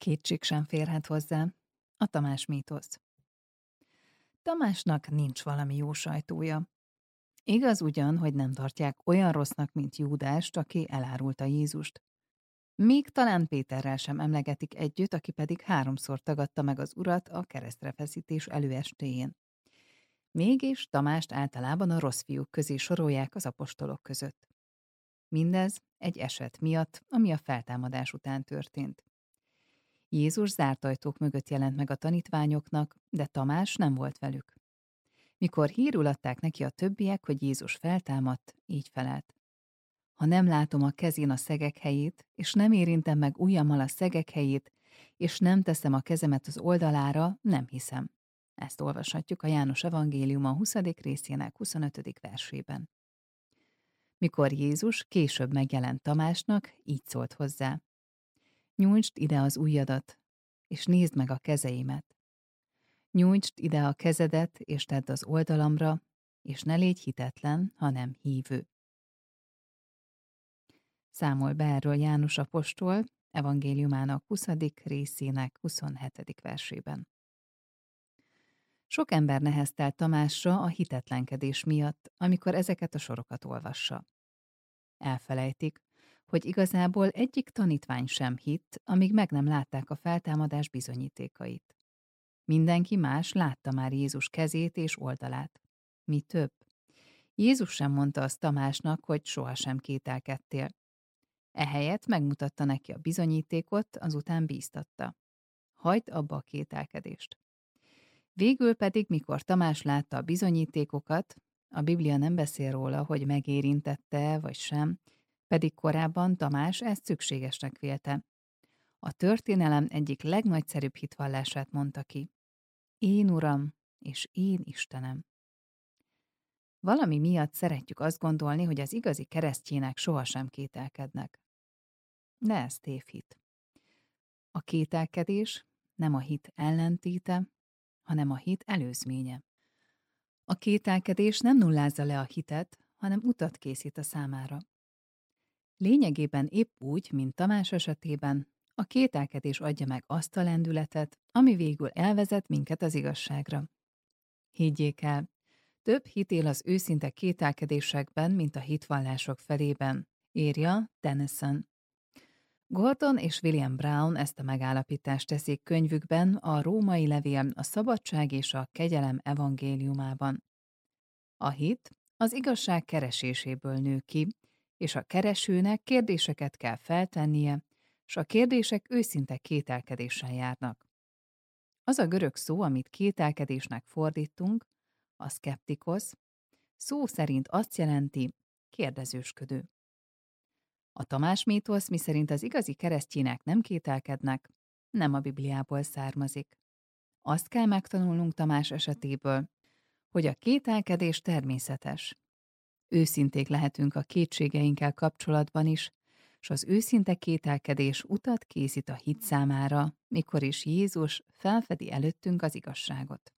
Kétség sem férhet hozzá. A Tamás mítosz. Tamásnak nincs valami jó sajtója. Igaz ugyan, hogy nem tartják olyan rossznak, mint Júdást, aki elárulta Jézust. Még talán Péterrel sem emlegetik együtt, aki pedig 3-szor tagadta meg az Urat a keresztre feszítés előestéjén. Mégis Tamást általában a rossz fiúk közé sorolják az apostolok között. Mindez egy eset miatt, ami a feltámadás után történt. Jézus zárt ajtók mögött jelent meg a tanítványoknak, de Tamás nem volt velük. Mikor hírül adták neki a többiek, hogy Jézus feltámadt, így felelt. Ha nem látom a kezén a szegek helyét, és nem érintem meg ujjammal a szegek helyét, és nem teszem a kezemet az oldalára, nem hiszem. Ezt olvashatjuk a János evangéliuma 20. részének 25. versében. Mikor Jézus később megjelent Tamásnak, így szólt hozzá. Nyújtsd ide az ujjadat, és nézd meg a kezeimet. Nyújtsd ide a kezedet, és tedd az oldalamra, és ne légy hitetlen, hanem hívő. Számol be erről János apostol, evangéliumának 20. részének 27. versében. Sok ember neheztel Tamásra a hitetlenkedés miatt, amikor ezeket a sorokat olvassa. Elfelejtik, hogy igazából egyik tanítvány sem hitt, amíg meg nem látták a feltámadás bizonyítékait. Mindenki más látta már Jézus kezét és oldalát. Mi több? Jézus sem mondta azt Tamásnak, hogy sohasem kételkedtél. Ehelyett megmutatta neki a bizonyítékot, azután bíztatta. Hagyd abba a kételkedést. Végül pedig, mikor Tamás látta a bizonyítékokat, a Biblia nem beszél róla, hogy megérintette vagy sem, pedig korábban Tamás ezt szükségesnek vélte. A történelem egyik legnagyszerűbb hitvallását mondta ki. Én Uram, és én Istenem. Valami miatt szeretjük azt gondolni, hogy az igazi keresztjének sohasem kételkednek. De ez tévhit. A kételkedés nem a hit ellentéte, hanem a hit előzménye. A kételkedés nem nullázza le a hitet, hanem utat készít a számára. Lényegében épp úgy, mint Tamás esetében, a kételkedés adja meg azt a lendületet, ami végül elvezet minket az igazságra. Higgyék el, több hit él az őszinte kételkedésekben, mint a hitvallások felében, írja Tennyson. Gordon és William Brown ezt a megállapítást teszik könyvükben a Római levél a szabadság és a kegyelem evangéliumában. A hit az igazság kereséséből nő ki, és a keresőnek kérdéseket kell feltennie, s a kérdések őszinte kételkedéssel járnak. Az a görög szó, amit kételkedésnek fordítunk, a szkeptikosz, szó szerint azt jelenti kérdezősködő. A Tamás mítosz, miszerint az igazi keresztjének nem kételkednek, nem a Bibliából származik. Azt kell megtanulnunk Tamás esetéből, hogy a kételkedés természetes. Őszinték lehetünk a kétségeinkkel kapcsolatban is, s az őszinte kételkedés utat készít a hit számára, mikor is Jézus felfedi előttünk az igazságot.